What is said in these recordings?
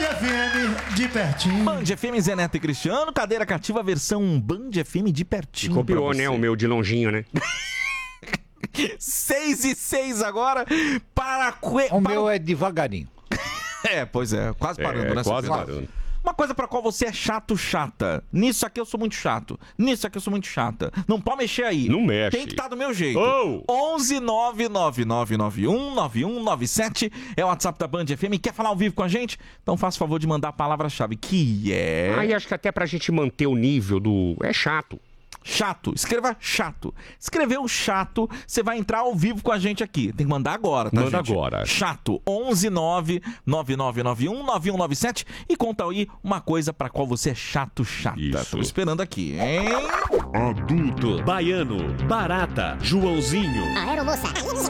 FM de pertinho. Band FM Zé Neto e Cristiano, cadeira cativa versão Band FM de pertinho. Copiou, né? O meu de longinho, né? 6:06 agora para... O meu é devagarinho. Pois é, quase parando, né? Quase parando. Uma coisa pra qual você é chato, chata. Nisso aqui eu sou muito chato. Nisso aqui eu sou muito chata. Não pode mexer aí. Não mexe. Tem que estar do meu jeito. 11 99991 9197 é o WhatsApp da Band FM. Quer falar ao vivo com a gente? Então faça o favor de mandar a palavra-chave, que é... Aí acho que até pra gente manter o nível do... É chato. Chato, escreva chato. Escreveu chato, você vai entrar ao vivo com a gente aqui. Tem que mandar agora, tá, Manda gente? agora. Chato, 11 99991 9197 e conta aí uma coisa pra qual você é chato, chata. Isso. Tô esperando aqui, hein? Adulto, baiano, barata, Joãozinho. Aeromoça.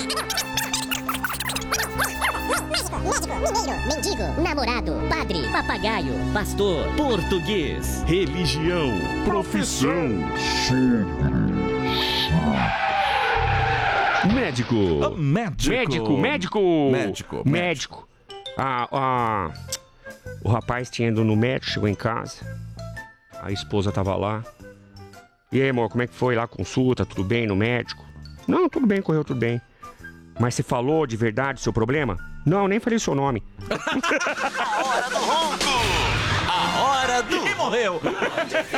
Médico, mineiro, mendigo, namorado, padre, papagaio, Pastor, português, religião, profissão. Médico. Médico. O rapaz tinha ido no médico, chegou em casa. A esposa tava lá. E aí, amor, como é que foi lá a consulta? Tudo bem no médico? Não, tudo bem, correu tudo bem. Mas você falou de verdade o seu problema? Não, nem falei o seu nome. A hora do ronco! A hora do... E morreu!